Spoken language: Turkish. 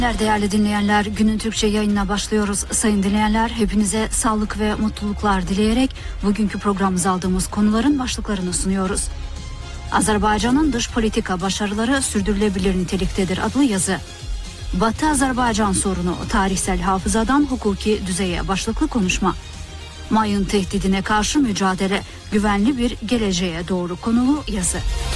Değerli dinleyenler, günün Türkçe yayınına başlıyoruz. Sayın dinleyenler, hepinize sağlık ve mutluluklar dileyerek bugünkü programımıza aldığımız konuların başlıklarını sunuyoruz. Azerbaycan'ın dış politika başarıları sürdürülebilir niteliktedir adlı yazı. Batı Azerbaycan sorunu tarihsel hafızadan hukuki düzeye başlıklı konuşma. Mayın tehdidine karşı mücadele, güvenli bir geleceğe doğru konulu yazı.